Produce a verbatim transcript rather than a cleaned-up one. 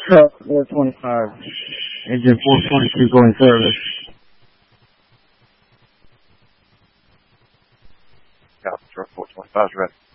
Truck four twenty-five. Engine four twenty-two going service. Yeah, truck four twenty-five is ready.